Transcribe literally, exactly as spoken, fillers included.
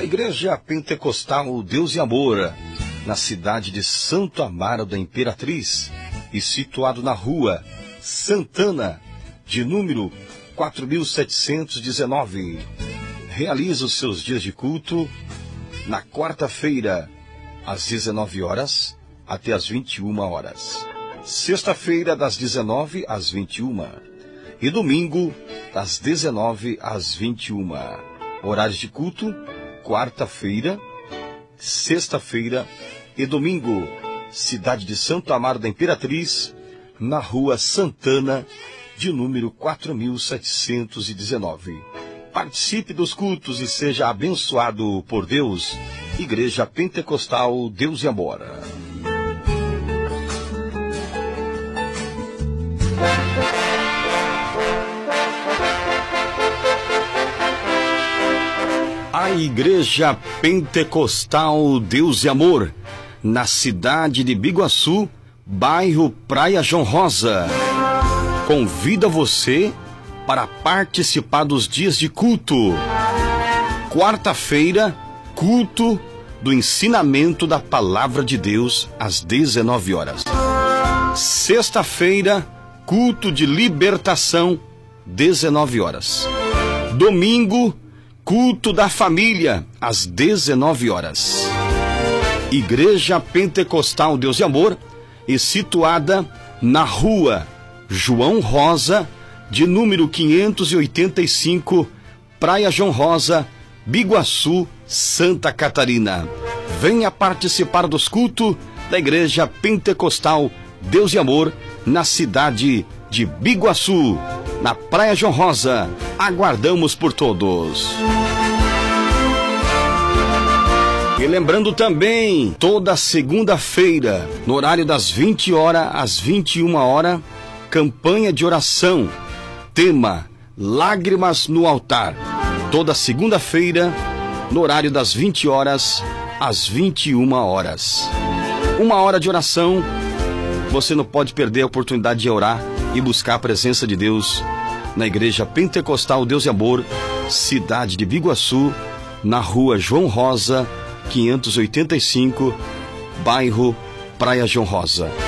Igreja Pentecostal Deus e Amor, na cidade de Santo Amaro da Imperatriz, e situado na rua Santana, de número quatro mil setecentos e dezenove. Realiza os seus dias de culto na quarta-feira, às dezenove horas até às vinte e uma horas. Sexta-feira, das dezenove às vinte e uma. E domingo, das dezenove às vinte e uma. Horários de culto: quarta-feira, sexta-feira e domingo. Cidade de Santo Amaro da Imperatriz, na rua Santana, de número quatro mil setecentos e dezenove. Participe dos cultos e seja abençoado por Deus. Igreja Pentecostal Deus e Amor. A Igreja Pentecostal Deus e Amor, na cidade de Biguaçu, bairro Praia João Rosa, convida você para participar dos dias de culto. Quarta-feira, culto do ensinamento da Palavra de Deus às dezenove horas. Sexta-feira, culto de libertação, dezenove horas. Domingo, culto da família, às dezenove horas. Igreja Pentecostal Deus e Amor, e situada na rua João Rosa, de número quinhentos e oitenta e cinco, Praia João Rosa, Biguaçu, Santa Catarina. Venha participar dos cultos da Igreja Pentecostal Deus e Amor, na cidade de Biguaçu, na Praia João Rosa. Aguardamos por todos. E lembrando também, toda segunda-feira, no horário das vinte horas às vinte e uma horas, campanha de oração, tema Lágrimas no Altar. Toda segunda-feira, no horário das vinte horas às vinte e uma horas. Uma hora de oração, você não pode perder a oportunidade de orar e buscar a presença de Deus na Igreja Pentecostal Deus e Amor, cidade de Biguaçu, na rua João Rosa, quinhentos e oitenta e cinco, bairro Praia João Rosa.